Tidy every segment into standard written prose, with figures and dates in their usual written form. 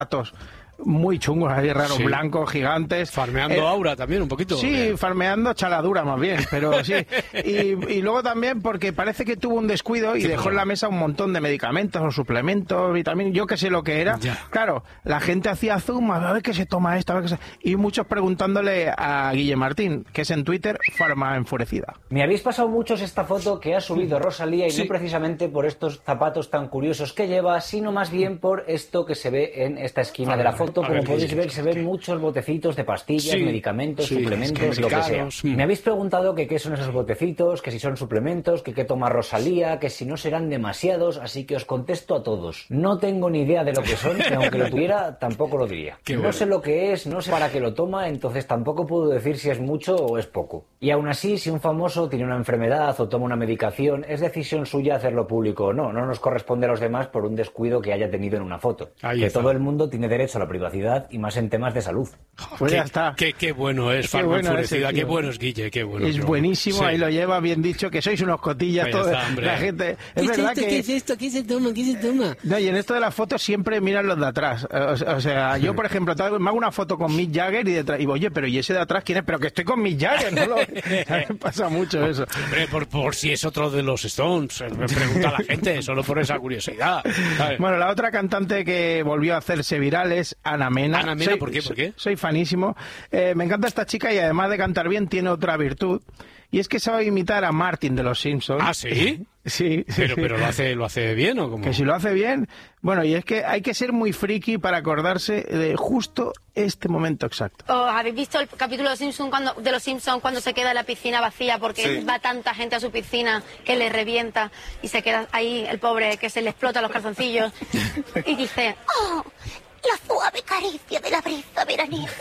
muy chungos, ahí raros, blancos, gigantes. Farmeando aura también un poquito. Sí, farmeando chaladura más bien, pero sí. Y luego también porque parece que tuvo un descuido y dejó en la mesa un montón de medicamentos o suplementos, vitaminas, yo que sé lo que era. Ya. Claro, la gente hacía zoom, a ver qué se toma esto, a ver qué se... Y muchos preguntándole a Guille Martín, que es en Twitter, Farma Enfurecida. Me habéis pasado muchos esta foto que ha subido Rosalía y no precisamente por estos zapatos tan curiosos que lleva, sino más bien por esto que se ve en esta esquina de la foto. Como podéis ver, se ven muchos botecitos de pastillas, medicamentos, suplementos, lo que sea. Me habéis preguntado que qué son esos botecitos, que si son suplementos, que qué toma Rosalía, que si no serán demasiados, así que os contesto a todos. No tengo ni idea de lo que son, y aunque lo tuviera, tampoco lo diría. No sé lo que es, no sé para qué lo toma, entonces tampoco puedo decir si es mucho o es poco. Y aún así, si un famoso tiene una enfermedad o toma una medicación, es decisión suya hacerlo público o no. No nos corresponde a los demás por un descuido que haya tenido en una foto. Todo el mundo tiene derecho a la privacidad y más en temas de salud. Pues ya está. Qué bueno es Farma Enfurecida, qué bueno es Guille, qué bueno. Es buenísimo, ahí lo lleva bien dicho, que sois unos cotillas todos. La gente, es verdad que... ¿Qué es esto? ¿Qué se toma? ¿Qué se toma? No, y en esto de las fotos siempre miran los de atrás. O sea, yo por ejemplo, me hago una foto con Mick Jagger y detrás, y oye, pero ¿y ese de atrás quién es? Pero que estoy con Mick Jagger, ¿no? Me pasa mucho eso. Hombre, por si es otro de los Stones, me pregunta la gente, solo por esa curiosidad. ¿Sabes? Bueno, la otra cantante que volvió a hacerse viral es Ana Mena. Ana Mena, ¿por qué? Soy fanísimo. Me encanta esta chica y además de cantar bien tiene otra virtud. Y es que sabe imitar a Martin de los Simpsons. ¿Ah, sí? Sí. Pero lo hace bien, ¿o cómo? Que si lo hace bien. Bueno, y es que hay que ser muy friki para acordarse de justo este momento exacto. ¿Habéis visto el capítulo de los Simpsons cuando se queda en la piscina vacía porque va tanta gente a su piscina que le revienta y se queda ahí el pobre que se le explota los calzoncillos y dice... ¡Oh! La suave caricia de la brisa veraniega.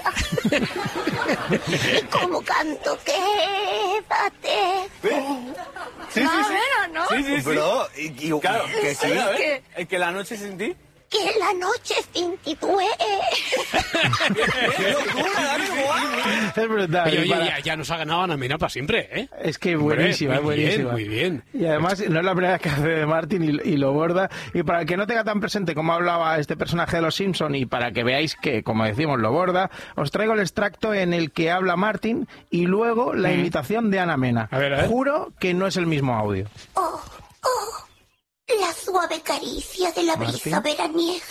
Y como canto, quédate. Sí. ¿No? Sí. Bro, claro, que sí. Es que la noche sin ti. Que la noche sin ti duele. ¡Qué locura, Es brutal. Oye, ya nos ha ganado Ana Mena para siempre, ¿eh? Es que buenísima, es buenísima. Muy bien. Y además no es la primera vez que hace de Martin y lo borda. Y para el que no tenga tan presente cómo hablaba este personaje de los Simpson y para que veáis que, como decimos, lo borda, os traigo el extracto en el que habla Martin y luego la imitación de Ana Mena. A ver. Juro que no es el mismo audio. La suave caricia de la brisa veraniega.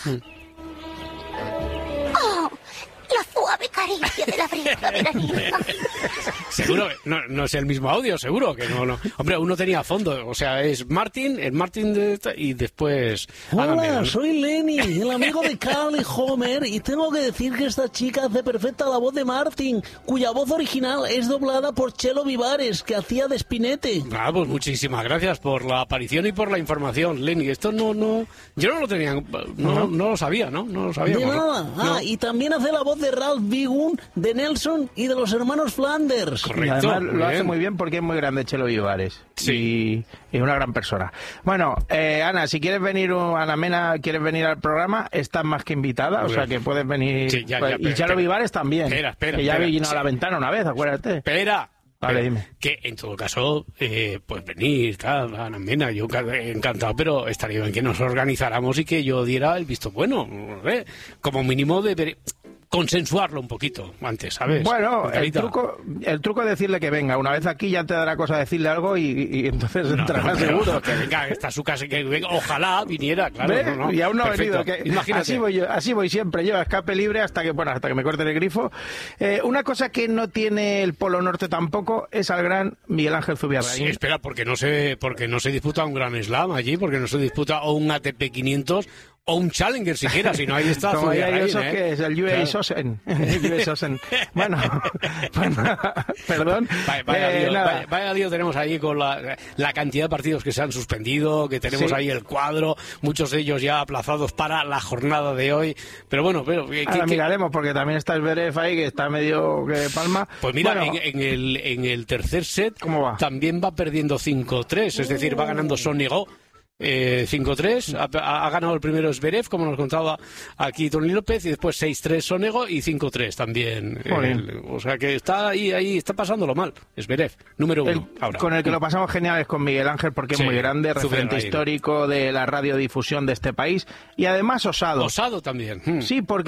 La suave caricia de la brisa veraniega. Seguro, no es el mismo audio, seguro que no. Hombre, uno tenía fondo, o sea, es Martin y después... Hola, soy Lenny, el amigo de Carl y Homer, y tengo que decir que esta chica hace perfecta la voz de Martin, cuya voz original es doblada por Chelo Vivares, que hacía de Spinete. Pues muchísimas gracias por la aparición y por la información, Lenny. Esto yo no lo tenía, no lo sabía, ¿no? No lo sabía. De nada. Y también hace la voz de Ralph Wiggum, de Nelson y de los hermanos Flanders. Correcto. Y además lo hace muy bien porque es muy grande Chelo Vivares. Sí. Y una gran persona. Bueno, Ana, si quieres venir, Ana Mena, quieres venir al programa, estás más que invitada, o sea que puedes venir. Sí, y Chelo Vivares también. Espera. Que ya vino a la ventana una vez, acuérdate. Espera. Vale, dime. Que en todo caso, pues venir, tal, Ana Mena, yo encantado, pero estaría bien que nos organizáramos y que yo diera el visto bueno, como mínimo de consensuarlo un poquito antes, ¿sabes? Bueno, el truco es decirle que venga. Una vez aquí ya te dará cosa decirle algo y entonces entrará seguro. Que venga, está a su casa, que venga, ojalá viniera, claro. Y aún no Perfecto. ha venido. Imagínate. Así voy siempre yo, a escape libre hasta que me corten el grifo. Una cosa que no tiene el Polo Norte tampoco es al gran Miguel Ángel Zubiarraín. Sí, espera, porque no se disputa un Gran Slam allí, porque no se disputa o un ATP 500 o un Challenger siquiera, si no ahí está Zubiarraín, eso que es el US Open. Bueno, perdón. Vaya lío tenemos ahí con la cantidad de partidos que se han suspendido, que tenemos ahí el cuadro, muchos de ellos ya aplazados para la jornada de hoy. Pero bueno, ahora miraremos, porque también está el Zverev ahí, que está medio que palma. Pues mira, en el tercer set, ¿cómo va? También va perdiendo 5-3, es decir, va ganando Sonego. 5-3, ha ganado el primero Zverev, como nos contaba aquí Tony López, y después 6-3 Sonego y 5-3 también. O sea que está ahí está pasándolo mal. Zverev, número 1 ahora. Con el que lo pasamos genial es con Miguel Ángel, porque es muy grande, referente histórico de la radiodifusión de este país, y además osado. Osado también. Sí, porque